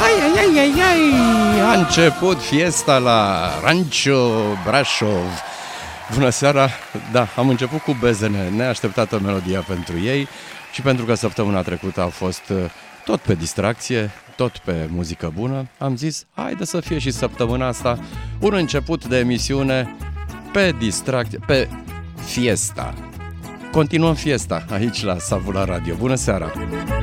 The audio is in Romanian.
A început fiesta la Rancho Brașov. Bună seara! Da, am început cu bezene, neașteptată melodia pentru ei și pentru că săptămâna trecută a fost tot pe distracție, tot pe muzică bună, am zis, haide să fie și săptămâna asta un început de emisiune pe distracție, pe fiesta. Continuăm fiesta aici la Savula Radio. Bună seara!